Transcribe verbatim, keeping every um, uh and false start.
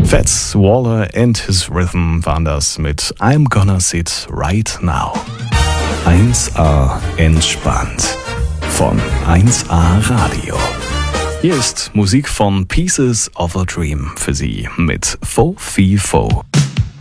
Fats Waller and his Rhythm waren das mit I'm Gonna Sit Right Now. eins A entspannt von eins A Radio. Hier ist Musik von Pieces of a Dream für Sie mit Fo Fi Fo.